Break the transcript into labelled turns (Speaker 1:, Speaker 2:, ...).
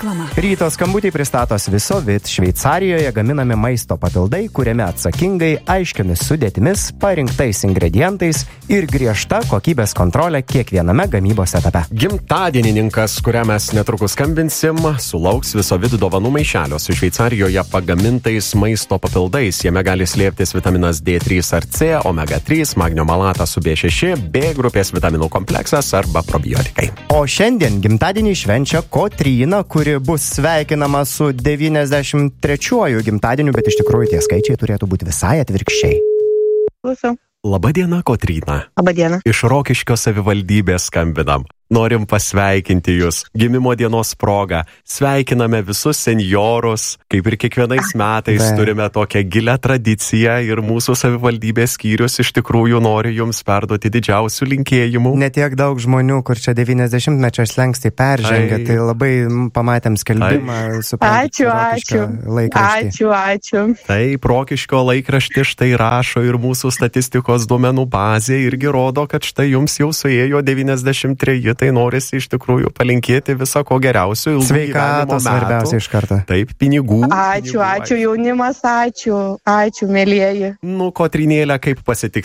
Speaker 1: reklama.
Speaker 2: Ryto skambutį pristatos Visovit Šveicarijoje gaminami maisto papildai, kuriame atsakingai, aiškiomis sudėtimis, parinktais ingredientais ir griežta kokybės kontrolė kiekviename gamybos etape.
Speaker 3: Gimtadienininkas, kurią mes netrukus skambinsim, sulauks Visovit dovanų maišelio su Šveicarijoje pagamintais maisto papildais. Jame gali slėptis vitaminas D3 ar C, omega 3, magnio malatas su B6, B grupės vitaminų kompleksas arba probiotikai.
Speaker 2: O šiandien gimtadienį švenčia Kotryna, kuri bus sveikinama su 93-uoju gimtadieniu, bet iš tikrųjų tie skaičiai turėtų būti visai atvirkščiai.
Speaker 4: Klausau.
Speaker 3: Labadiena, Kotryna.
Speaker 4: Labadiena.
Speaker 3: Iš Rokiškio savivaldybės skambinam. Norim pasveikinti jūs gimimo dienos proga. Sveikiname visus senjorus, kaip ir kiekvienais metais turime tokią gilią tradiciją ir mūsų savivaldybės skyrius iš tikrųjų nori jums perduoti didžiausių linkėjimų.
Speaker 2: Netiek daug žmonių, kur čia 90-mečio slenkstį peržengė, tai labai pamatėm skelbimą.
Speaker 4: Ačiū.
Speaker 3: Taip, Rokiškio laikraštį štai rašo ir mūsų statistikos duomenų bazė irgi rodo, kad štai jums jau suėjo 93. Tai norisi iš tikrųjų palinkėti viso ko geriausio.
Speaker 2: Sveikatos svarbiausia iš karto.
Speaker 3: Taip, pinigų.
Speaker 4: Ačiū, jaunimas, ačiū, mėlieji.
Speaker 3: Kotrynėlė, kaip pasitiks